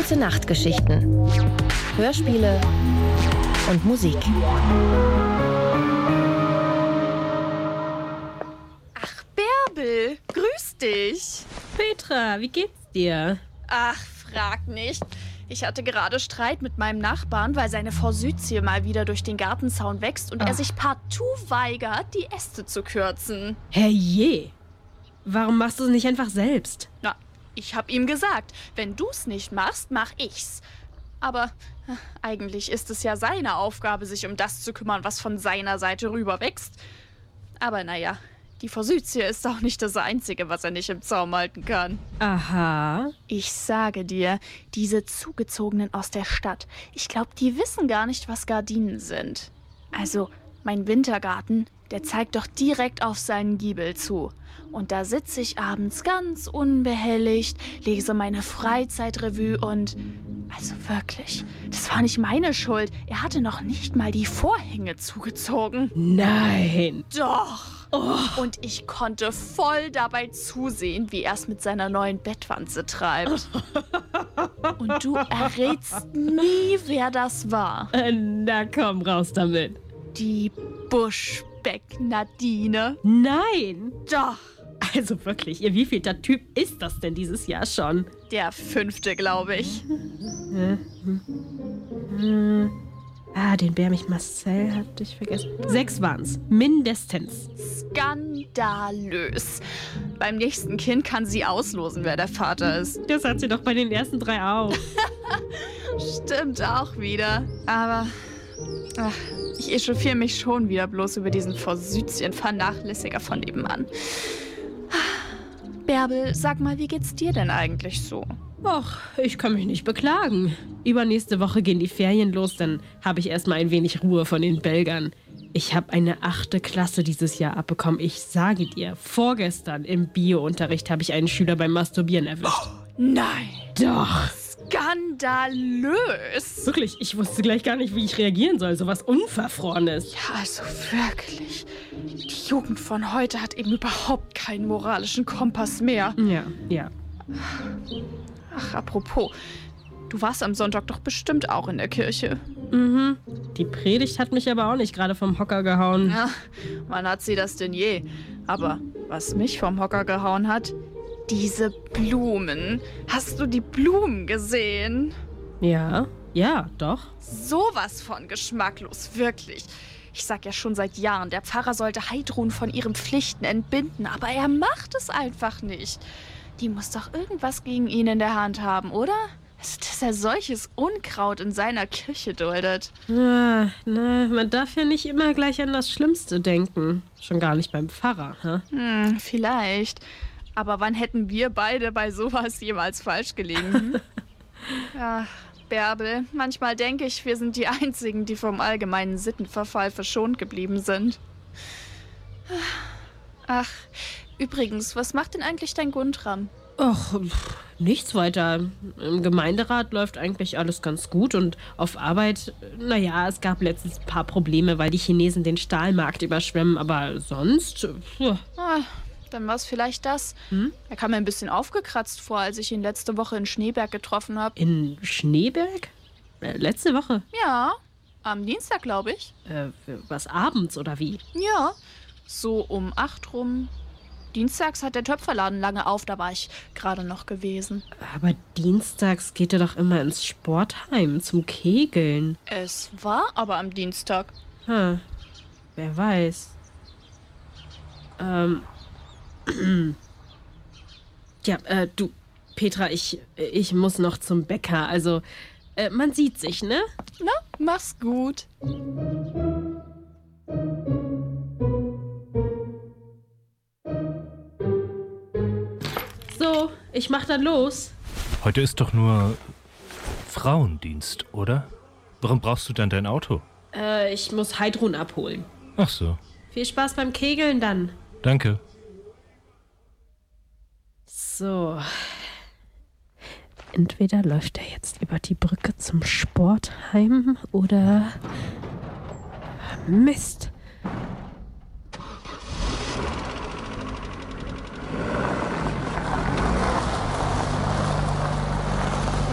Gute Nachtgeschichten, Hörspiele und Musik. Ach, Bärbel, grüß dich. Petra, wie geht's dir? Ach, frag nicht. Ich hatte gerade Streit mit meinem Nachbarn, weil seine Forsythie mal wieder durch den Gartenzaun wächst und er sich partout weigert, die Äste zu kürzen. Herrje! Warum machst du es nicht einfach selbst? Na, ich hab ihm gesagt, wenn du's nicht machst, mach ich's. Aber eigentlich ist es ja seine Aufgabe, sich um das zu kümmern, was von seiner Seite rüber wächst. Aber naja, die Forsythie ist auch nicht das Einzige, was er nicht im Zaum halten kann. Aha. Ich sage dir, diese Zugezogenen aus der Stadt, ich glaube, die wissen gar nicht, was Gardinen sind. Also, mein Wintergarten, der zeigt doch direkt auf seinen Giebel zu. Und da sitze ich abends ganz unbehelligt, lese meine Freizeitrevue und... Also wirklich, das war nicht meine Schuld. Er hatte noch nicht mal die Vorhänge zugezogen. Nein. Doch. Oh. Und ich konnte voll dabei zusehen, wie er es mit seiner neuen Bettwanze treibt. Und du errätst nie, wer das war. Na komm, raus damit. Die Buschbeck-Nadine. Nein. Doch. Also wirklich, ihr wievielter Typ ist das denn dieses Jahr schon? Der 5., glaube ich. Den Bärmich Marcel hatte ich vergessen. 6 waren's, mindestens. Skandalös. Beim nächsten Kind kann sie auslosen, wer der Vater ist. Das hat sie doch bei den ersten 3 auch. Stimmt auch wieder. Aber ich echauffiere mich schon wieder bloß über diesen Forsythien-Vernachlässiger von nebenan. Bärbel, sag mal, wie geht's dir denn eigentlich so? Och, ich kann mich nicht beklagen. Übernächste Woche gehen die Ferien los, dann habe ich erstmal ein wenig Ruhe von den Belgern. Ich habe eine 8. Klasse dieses Jahr abbekommen. Ich sage dir, vorgestern im Bio-Unterricht habe ich einen Schüler beim Masturbieren erwischt. Oh, nein! Doch! Skandalös! Wirklich, ich wusste gleich gar nicht, wie ich reagieren soll. Sowas Unverfrorenes. Ja, also wirklich. Die Jugend von heute hat eben überhaupt keinen moralischen Kompass mehr. Ja. Ach, apropos, du warst am Sonntag doch bestimmt auch in der Kirche. Mhm. Die Predigt hat mich aber auch nicht gerade vom Hocker gehauen. Ja, wann hat sie das denn je? Aber was mich vom Hocker gehauen hat, diese Blumen. Hast du die Blumen gesehen? Ja, doch. Sowas von geschmacklos, wirklich. Ich sag ja schon seit Jahren, der Pfarrer sollte Heidrun von ihren Pflichten entbinden, aber er macht es einfach nicht. Die muss doch irgendwas gegen ihn in der Hand haben, oder? Also, dass er solches Unkraut in seiner Kirche duldet. Man darf ja nicht immer gleich an das Schlimmste denken. Schon gar nicht beim Pfarrer, hä? Vielleicht. Aber wann hätten wir beide bei sowas jemals falsch gelegen? Ja, Bärbel, manchmal denke ich, wir sind die Einzigen, die vom allgemeinen Sittenverfall verschont geblieben sind. Ach, übrigens, was macht denn eigentlich dein Guntram? Och, nichts weiter. Im Gemeinderat läuft eigentlich alles ganz gut und auf Arbeit, es gab letztens ein paar Probleme, weil die Chinesen den Stahlmarkt überschwemmen, aber sonst... Dann war es vielleicht das. Er kam mir ein bisschen aufgekratzt vor, als ich ihn letzte Woche in Schneeberg getroffen habe. In Schneeberg? Letzte Woche? Ja, am Dienstag, glaube ich. Was, abends oder wie? Ja, so um 8 rum. Dienstags hat der Töpferladen lange auf, da war ich gerade noch gewesen. Aber dienstags geht er doch immer ins Sportheim zum Kegeln. Es war aber am Dienstag. Wer weiß. Du, Petra, ich muss noch zum Bäcker. Also, man sieht sich, ne? Na, mach's gut. So, ich mach dann los. Heute ist doch nur Frauendienst, oder? Warum brauchst du dann dein Auto? Ich muss Heidrun abholen. Ach so. Viel Spaß beim Kegeln dann. Danke. So. Entweder läuft er jetzt über die Brücke zum Sportheim oder... Mist.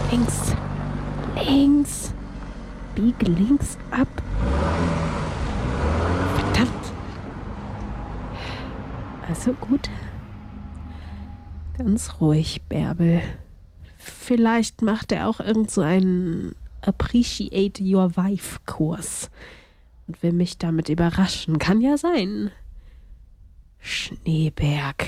Links. Links. Bieg links ab. Verdammt. Also gut. Ganz ruhig, Bärbel. Vielleicht macht er auch irgend so einen Appreciate Your Wife Kurs und will mich damit überraschen. Kann ja sein. Schneeberg.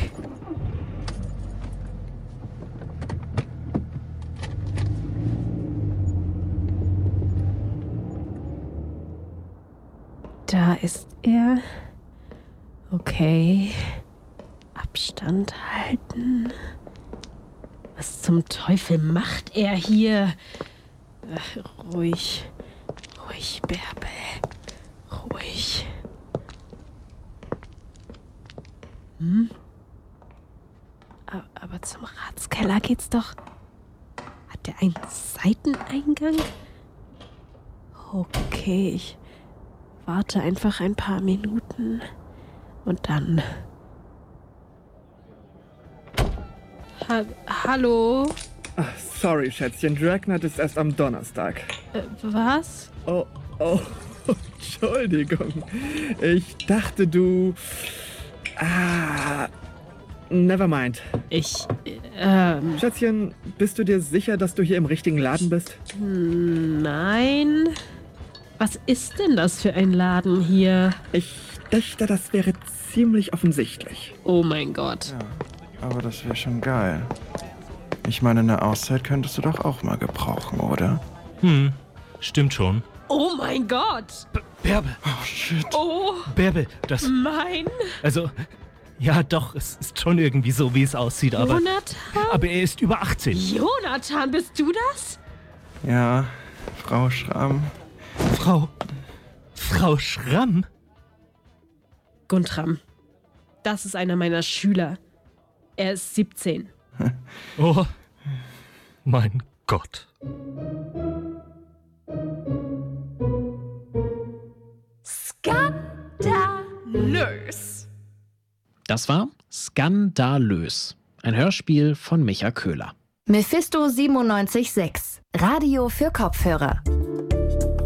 Da ist er. Okay. Abstand halten. Was zum Teufel macht er hier? Ruhig. Ruhig, Bärbel. Ruhig. Aber zum Ratskeller geht's doch. Hat der einen Seiteneingang? Okay, ich warte einfach ein paar Minuten und dann... Hallo? Ach, sorry, Schätzchen, Dragnet ist erst am Donnerstag. Was? Oh, Entschuldigung. Ich dachte, du... never mind. Schätzchen, bist du dir sicher, dass du hier im richtigen Laden bist? Nein. Was ist denn das für ein Laden hier? Ich dachte, das wäre ziemlich offensichtlich. Oh mein Gott. Ja, aber das wäre schon geil. Ich meine, eine Auszeit könntest du doch auch mal gebrauchen, oder? Stimmt schon. Oh mein Gott. Bärbel. Oh, shit. Oh Bärbel, das... mein Also, ja doch, es ist schon irgendwie so, wie es aussieht, aber... Jonathan? Aber er ist über 18. Jonathan, bist du das? Ja, Frau Schramm. Frau Schramm? Guntram. Das ist einer meiner Schüler. Er ist 17. Oh, mein Gott. Skandalös. Das war Skandalös, ein Hörspiel von Micha Köhler. Mephisto 97.6. Radio für Kopfhörer.